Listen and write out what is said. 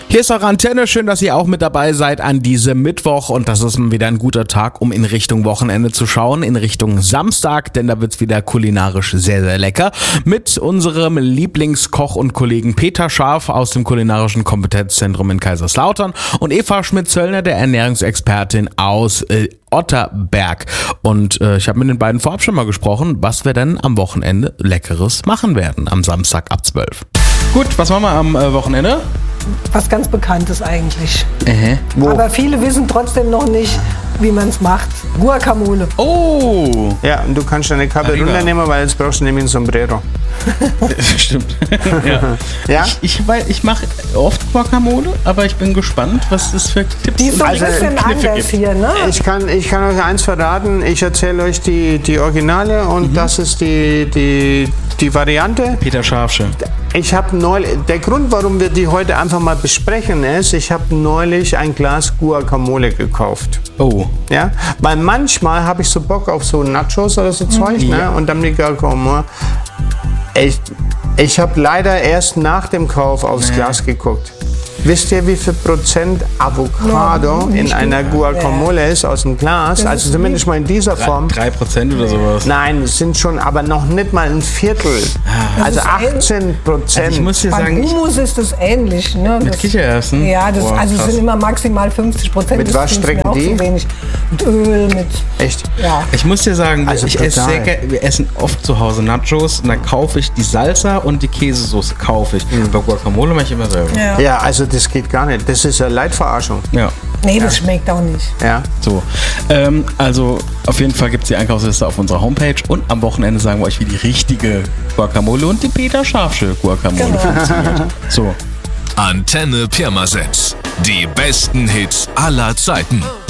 Hier ist eure Antenne, schön, dass ihr auch mit dabei seid an diesem Mittwoch und das ist wieder ein guter Tag, um in Richtung Wochenende zu schauen, in Richtung Samstag, denn da wird's wieder kulinarisch sehr, sehr lecker mit unserem Lieblingskoch und Kollegen Peter Scharf aus dem Kulinarischen Kompetenzzentrum in Kaiserslautern und Eva Schmidt-Zöllner, der Ernährungsexpertin aus Otterberg. Und ich habe mit den beiden vorab schon mal gesprochen, was wir denn am Wochenende Leckeres machen werden, am Samstag ab 12. Gut, was machen wir am Wochenende? Was ganz Bekanntes eigentlich. Wo? Aber viele wissen trotzdem noch nicht, wie man es macht. Guacamole. Oh! Ja, und du kannst deine Kappe Arriba. runternehmen, weil jetzt brauchst du nämlich ein Sombrero. Stimmt. Ja. Ja? Ich mache oft Guacamole, aber ich bin gespannt, was es für Tipps Die ist so ein Also, bisschen Kniffe anders gibt. hier, ne? Ich kann euch eins verraten, ich erzähle euch die Originale und das ist die Variante. Peter Scharfsche. Ich habe neulich, der Grund, warum wir die heute einfach mal besprechen, ist, ich habe neulich ein Glas Guacamole gekauft. Oh. Ja? Weil manchmal habe ich so Bock auf so Nachos oder so Zeug, Ja. ne? Und dann die Guacamole. Ich habe leider erst nach dem Kauf aufs Glas geguckt. Wisst ihr, wie viel Prozent Avocado in einer Guacamole ist aus dem Glas? Das Also ist zumindest mal in dieser Form. 3% oder sowas. Nein, es sind schon, aber noch nicht mal ein Viertel. Also ist 18%. Ich muss dir Beim sagen, Hummus ist das ähnlich, ne? mit Kichererbsen. Ja, Boah, also es krass. sind immer maximal 50%. Mit Das was ist mir strecken auch die? zu wenig. Mit Öl, mit... Echt? Ja. Ich muss dir sagen, Also ich esse total. sehr gerne, wir essen oft zu Hause Nachos und dann kaufe ich die Salsa und die Käsesoße kaufe ich. Bei Guacamole mache ich immer selber. Ja, also das geht gar nicht. Das ist eine Leitverarschung. Ja. Nee, das schmeckt auch nicht. Ja. So, also auf jeden Fall gibt es die Einkaufsliste auf unserer Homepage und am Wochenende sagen wir euch, wie die richtige Guacamole und die Peter Scharfsche Guacamole funktioniert. So. Antenne Pirmasens. Die besten Hits aller Zeiten.